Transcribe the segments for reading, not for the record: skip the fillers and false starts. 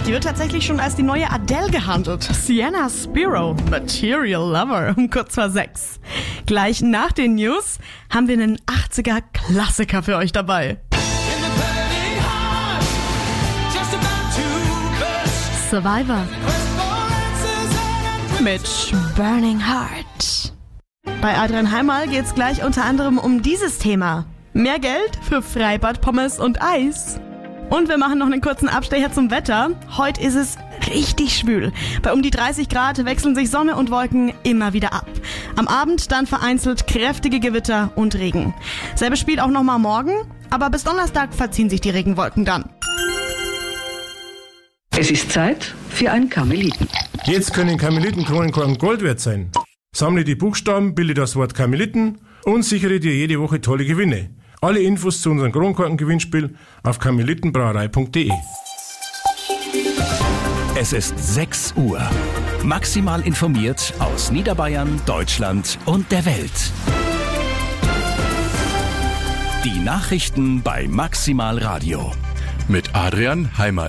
Die wird tatsächlich schon als die neue Adele gehandelt. Sienna Spiro, Material Lover, um kurz vor 6. Gleich nach den News haben wir einen 80er-Klassiker für euch dabei. Survivor mit Burning Heart. Bei Adrian Heimal geht's gleich unter anderem um dieses Thema. Mehr Geld für Freibad, Pommes und Eis. Und wir machen noch einen kurzen Abstecher zum Wetter. Heute ist es richtig schwül. Bei um die 30 Grad wechseln sich Sonne und Wolken immer wieder ab. Am Abend dann vereinzelt kräftige Gewitter und Regen. Selbe Spiel auch nochmal morgen, aber bis Donnerstag verziehen sich die Regenwolken dann. Es ist Zeit für einen Karmeliten. Jetzt können Karmelitenkronenkorken Gold wert sein. Sammle die Buchstaben, bilde das Wort Karmeliten und sichere dir jede Woche tolle Gewinne. Alle Infos zu unserem Kronkorken-Gewinnspiel auf karmelitenbrauerei.de. Es ist 6 Uhr. Maximal informiert aus Niederbayern, Deutschland und der Welt. Die Nachrichten bei Maximal Radio. Mit Adrian Heimal.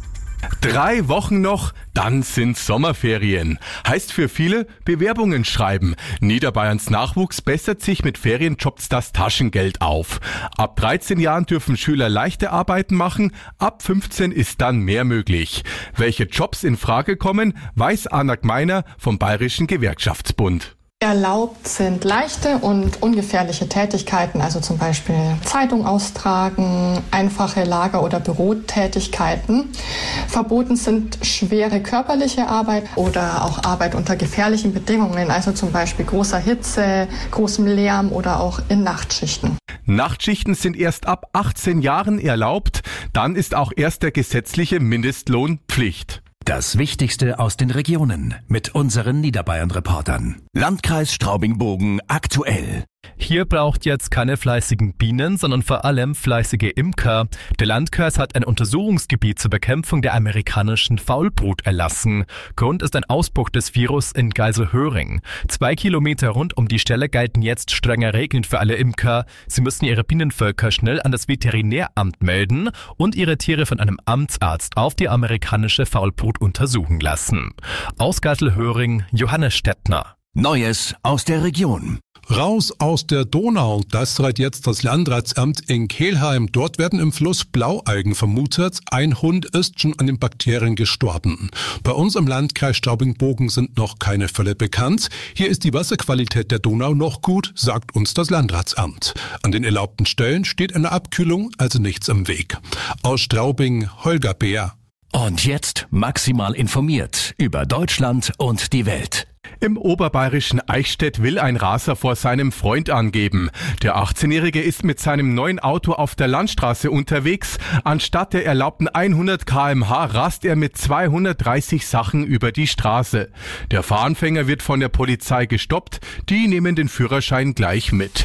3 Wochen noch, dann sind Sommerferien. Heißt für viele Bewerbungen schreiben. Niederbayerns Nachwuchs bessert sich mit Ferienjobs das Taschengeld auf. Ab 13 Jahren dürfen Schüler leichte Arbeiten machen, ab 15 ist dann mehr möglich. Welche Jobs in Frage kommen, weiß Anna Gmeiner vom Bayerischen Gewerkschaftsbund. Erlaubt sind leichte und ungefährliche Tätigkeiten, also zum Beispiel Zeitung austragen, einfache Lager- oder Bürotätigkeiten. Verboten sind schwere körperliche Arbeit oder auch Arbeit unter gefährlichen Bedingungen, also zum Beispiel großer Hitze, großem Lärm oder auch in Nachtschichten. Nachtschichten sind erst ab 18 Jahren erlaubt, dann ist auch erst der gesetzliche Mindestlohn Pflicht. Das Wichtigste aus den Regionen mit unseren Niederbayern-Reportern. Landkreis Straubing-Bogen aktuell. Hier braucht jetzt keine fleißigen Bienen, sondern vor allem fleißige Imker. Der Landkreis hat ein Untersuchungsgebiet zur Bekämpfung der amerikanischen Faulbrut erlassen. Grund ist ein Ausbruch des Virus in Geiselhöring. 2 Kilometer rund um die Stelle gelten jetzt strenger Regeln für alle Imker. Sie müssen ihre Bienenvölker schnell an das Veterinäramt melden und ihre Tiere von einem Amtsarzt auf die amerikanische Faulbrut untersuchen lassen. Aus Geiselhöring, Johannes Stettner. Neues aus der Region. Raus aus der Donau, das treibt jetzt das Landratsamt in Kelheim. Dort werden im Fluss Blaualgen vermutet. Ein Hund ist schon an den Bakterien gestorben. Bei uns im Landkreis Straubing-Bogen sind noch keine Fälle bekannt. Hier ist die Wasserqualität der Donau noch gut, sagt uns das Landratsamt. An den erlaubten Stellen steht eine Abkühlung, also nichts im Weg. Aus Straubing, Holger Beer. Und jetzt maximal informiert über Deutschland und die Welt. Im oberbayerischen Eichstätt will ein Raser vor seinem Freund angeben. Der 18-Jährige ist mit seinem neuen Auto auf der Landstraße unterwegs. Anstatt der erlaubten 100 km/h rast er mit 230 Sachen über die Straße. Der Fahranfänger wird von der Polizei gestoppt. Die nehmen den Führerschein gleich mit.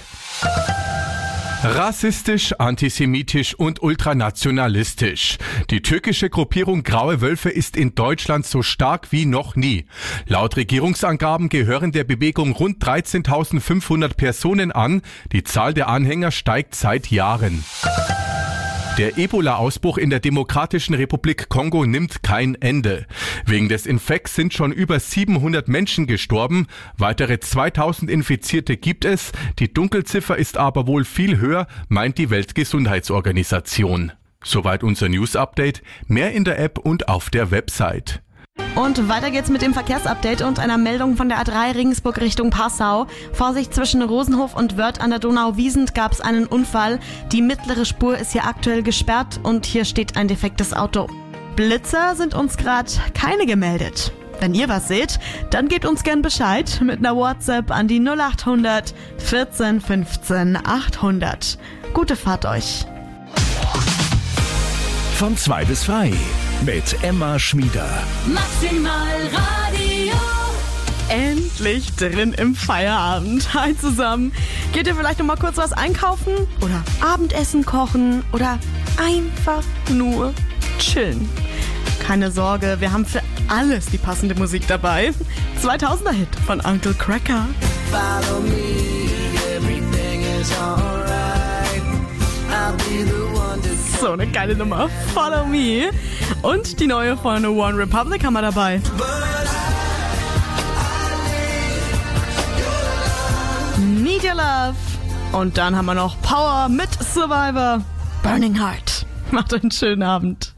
Rassistisch, antisemitisch und ultranationalistisch. Die türkische Gruppierung Graue Wölfe ist in Deutschland so stark wie noch nie. Laut Regierungsangaben gehören der Bewegung rund 13.500 Personen an. Die Zahl der Anhänger steigt seit Jahren. Der Ebola-Ausbruch in der Demokratischen Republik Kongo nimmt kein Ende. Wegen des Infekts sind schon über 700 Menschen gestorben. Weitere 2000 Infizierte gibt es. Die Dunkelziffer ist aber wohl viel höher, meint die Weltgesundheitsorganisation. Soweit unser News-Update. Mehr in der App und auf der Website. Und weiter geht's mit dem Verkehrsupdate und einer Meldung von der A3 Regensburg Richtung Passau. Vorsicht, zwischen Rosenhof und Wörth an der Donau-Wiesent gab es einen Unfall. Die mittlere Spur ist hier aktuell gesperrt und hier steht ein defektes Auto. Blitzer sind uns gerade keine gemeldet. Wenn ihr was seht, dann gebt uns gern Bescheid mit einer WhatsApp an die 0800 14 15 800. Gute Fahrt euch. Von 2 bis 3 mit Emma Schmieder. Maximal Radio. Endlich drin im Feierabend. Hi zusammen. Geht ihr vielleicht noch mal kurz was einkaufen? Oder Abendessen kochen? Oder einfach nur chillen? Keine Sorge, wir haben für alles die passende Musik dabei. 2000er-Hit von Uncle Cracker. Follow me, everything is alright. I'll be the one to So eine geile Nummer. Follow Me. Und die neue von One Republic haben wir dabei. Need Your Love. Und dann haben wir noch Power mit Survivor. Burning Heart. Macht einen schönen Abend.